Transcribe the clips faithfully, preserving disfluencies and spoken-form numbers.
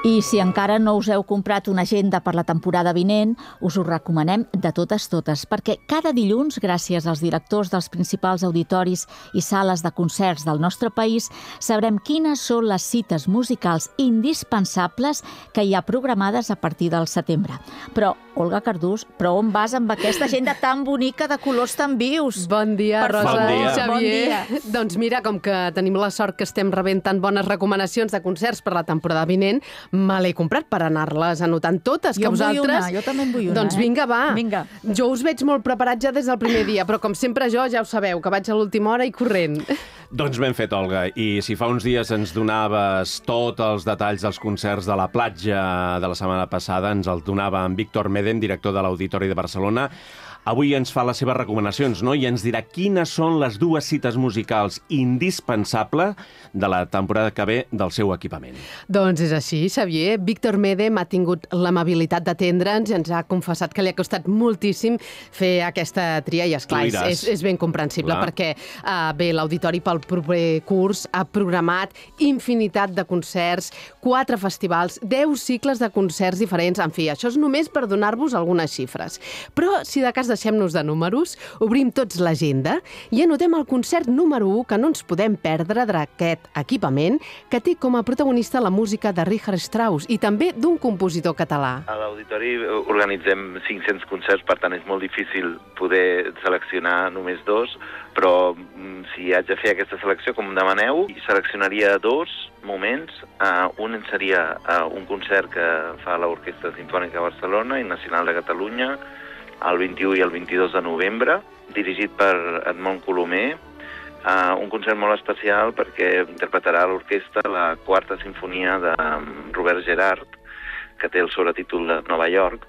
I si encara no us heu comprat una agenda per la temporada vinent, us ho recomanem de totes totes, perquè cada dilluns, gràcies als directors dels principals auditoris i sales de concerts del nostre país, sabrem quines són les cites musicals indispensables que hi ha programades a partir del setembre. Però, Olga Cardús, però on vas amb aquesta agenda tan bonica de colors tan vius? Bon dia, Per Rosa favor, i bon Xavier. dia. Doncs mira, com que tenim la sort que estem rebent tan bones recomanacions de concerts per la temporada vinent, me l'he comprat per anar-les anotant totes, Jo que en vull vosaltres... una, jo també en vull una, Doncs eh? vinga, va. Vinga. Jo us veig molt preparats ja des del primer dia, però com sempre jo, ja ho sabeu, que vaig a l'última hora i corrent. Doncs ben fet, Olga. I si fa uns dies ens donaves tots els detalls dels concerts de la platja de la setmana passada, ens el donava en Víctor Medem, director de l'Auditori de Barcelona, avui ens fa les seves recomanacions, no? I ens dirà quines són les dues cites musicals indispensables de la temporada que ve del seu equipament. Doncs és així, Xavier. Víctor Medem ha tingut l'amabilitat d'atendre'ns i ens ha confessat que li ha costat moltíssim fer aquesta tria i, esclar, és, és, és ben comprensible, Clar. perquè uh, bé, l'Auditori pel proper curs ha programat infinitat de concerts, quatre festivals, deu cicles de concerts diferents. En fi, això és només per donar-vos algunes xifres. Però, si de cas deixem-nos de números, obrim tots l'agenda i anotem el concert número u que no ens podem perdre d'aquest equipament, que té com a protagonista la música de Richard Strauss i també d'un compositor català. A l'Auditori organitzem cinc-cents concerts, per tant és molt difícil poder seleccionar només dos, però si haig de fer aquesta selecció, com demaneu, seleccionaria dos moments. Uh, un seria uh, un concert que fa l'Orquestra Simfònica de Barcelona i Nacional de Catalunya, el vint-i-u i el vint-i-dos de novembre, dirigit per Edmond Colomer, uh, un concert molt especial perquè interpretarà l'orquestra la quarta sinfonia de Robert Gerhard, que té el sobretítol de Nova York,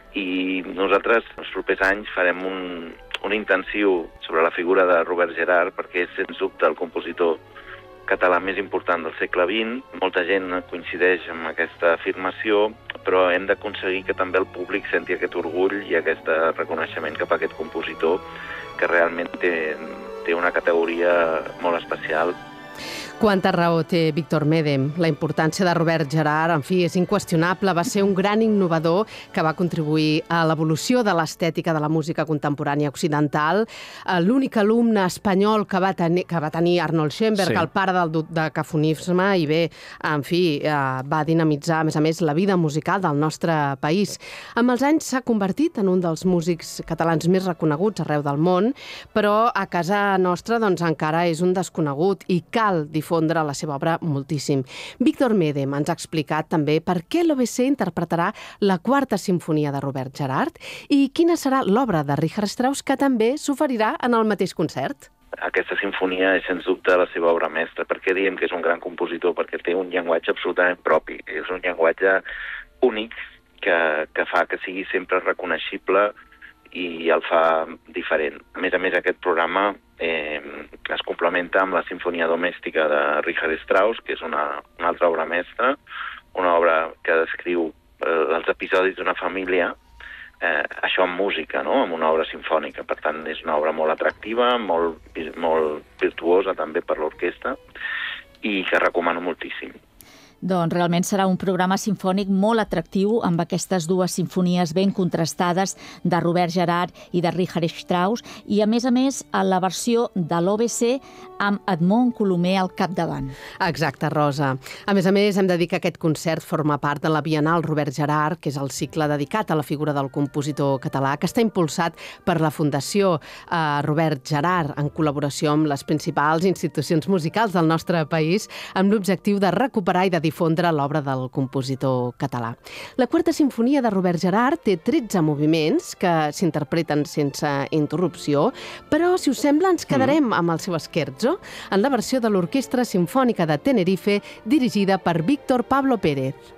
i nosaltres els propers anys farem un, un intensiu sobre la figura de Robert Gerhard, perquè és sens dubte el compositor català més important del segle vint. Molta gent coincideix amb aquesta afirmació, però hem d'aconseguir que també el públic senti aquest orgull i aquest reconeixement cap a aquest compositor, que realment té, té una categoria molt especial. Quanta raó té Víctor Medem. La importància de Robert Gerhard, en fi, és inqüestionable. Va ser un gran innovador que va contribuir a l'evolució de l'estètica de la música contemporània occidental. L'únic alumne espanyol que va tenir, que va tenir Arnold Schoenberg, sí. El pare del dodecafonisme, i bé, en fi, va dinamitzar, a més a més, la vida musical del nostre país. Amb els anys s'ha convertit en un dels músics catalans més reconeguts arreu del món, però a casa nostra doncs, encara és un desconegut i cal difondre la seva obra moltíssim. Víctor Medem ens ha explicat també per què l'O B C interpretarà la quarta sinfonia de Robert Gerhard i quina serà l'obra de Richard Strauss que també s'oferirà en el mateix concert. Aquesta sinfonia és sens dubte la seva obra mestra. Per què diem que és un gran compositor? Perquè té un llenguatge absolutament propi. És un llenguatge únic que, que fa que sigui sempre reconeixible i el fa diferent. A més a més, aquest programa eh, es complementa amb la Sinfonia Domèstica de Richard Strauss, que és una, una altra obra mestra, una obra que descriu eh, els episodis d'una família, eh, això amb música, no? Amb una obra sinfònica. Per tant, és una obra molt atractiva, molt, molt virtuosa també per l'orquestra i que recomano moltíssim. Doncs realment serà un programa sinfònic molt atractiu amb aquestes dues sinfonies ben contrastades de Robert Gerhard i de Richard Strauss i, a més a més, a la versió de l'O B C amb Edmond Colomer al capdavant. Exacte, Rosa. A més a més, hem de dir que aquest concert forma part de la Bienal Robert Gerhard, que és el cicle dedicat a la figura del compositor català, que està impulsat per la Fundació eh, Robert Gerhard, en col·laboració amb les principals institucions musicals del nostre país, amb l'objectiu de recuperar i de difondre l'obra del compositor català. La quarta sinfonia de Robert Gerhard té tretze moviments que s'interpreten sense interrupció, però, si us sembla, ens quedarem amb el seu scherzo en la versió de l'Orquestra Simfònica de Tenerife dirigida per Víctor Pablo Pérez.